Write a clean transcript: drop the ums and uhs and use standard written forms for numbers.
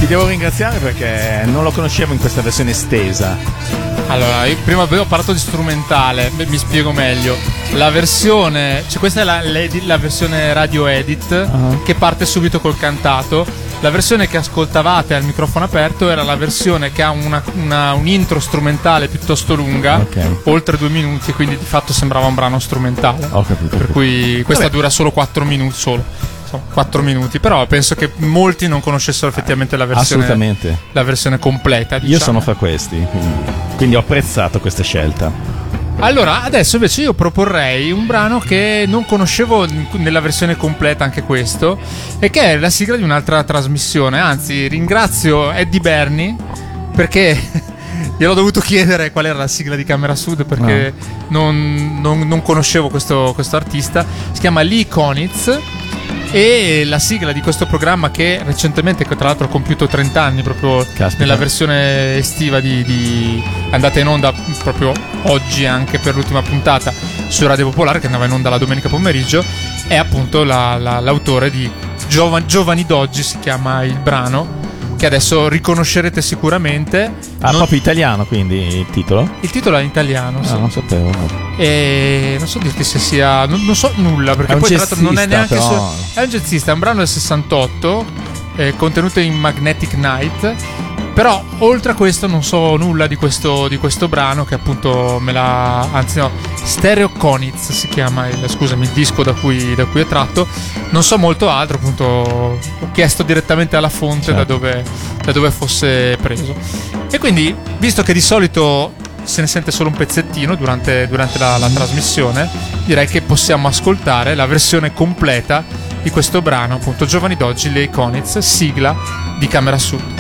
devo ringraziare perché non lo conoscevo in questa versione estesa. Allora, io prima avevo parlato di strumentale, mi spiego meglio. La versione, cioè questa è la versione radio edit, che parte subito col cantato. La versione che ascoltavate al microfono aperto era la versione che ha un intro strumentale piuttosto lunga, oltre 2 minuti, quindi di fatto sembrava un brano strumentale. Ho capito. Per cui questa dura solo 4 minuti solo. 4 minuti, però penso che molti non conoscessero effettivamente la versione, assolutamente, la versione completa, diciamo. Io sono fra questi, quindi ho apprezzato questa scelta. Allora, adesso invece io proporrei un brano che non conoscevo nella versione completa, anche questo, e che è la sigla di un'altra trasmissione. Anzi, ringrazio Eddie Berni perché gliel'ho dovuto chiedere qual era la sigla di Camera Sud, perché non conoscevo questo artista. Si chiama Lee Konitz, e la sigla di questo programma, che recentemente, tra l'altro, ha compiuto 30 anni proprio nella versione estiva di andata in onda proprio oggi, anche per l'ultima puntata su Radio Popolare, che andava in onda la domenica pomeriggio, è appunto l'autore di Giovani d'oggi, si chiama il brano, che adesso riconoscerete sicuramente. Proprio italiano, quindi il titolo? Il titolo è in italiano, sì. Non sapevo. E non so dirti se sia, non so nulla, perché poi tra l'altro non è neanche però... è un jazzista, è un brano del 68, contenuto in Magnetic Night. Però oltre a questo non so nulla di questo brano, che appunto Stereo Konitz si chiama il disco da cui è tratto. Non so molto altro, appunto ho chiesto direttamente alla fonte, certo, da dove fosse preso. E quindi, visto che di solito se ne sente solo un pezzettino durante la trasmissione, direi che possiamo ascoltare la versione completa di questo brano, appunto Giovani d'oggi, Lee Konitz, sigla di Camera Sud.